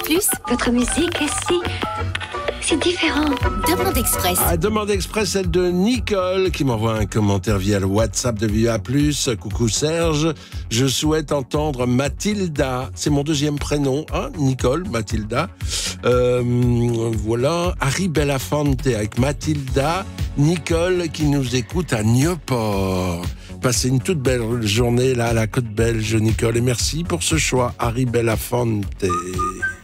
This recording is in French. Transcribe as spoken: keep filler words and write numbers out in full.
plus. Votre musique est si... c'est différent. Demande Express. Ah, demande Express, celle de Nicole qui m'envoie un commentaire via le WhatsApp de V A plus. Coucou Serge, je souhaite entendre Mathilda. C'est mon deuxième prénom, hein, Nicole, Mathilda. Euh, voilà, Harry Belafonte avec Mathilda. Nicole qui nous écoute à Nieuport. Passez une toute belle journée là à la côte belge, Nicole. Et merci pour ce choix, Harry Belafonte.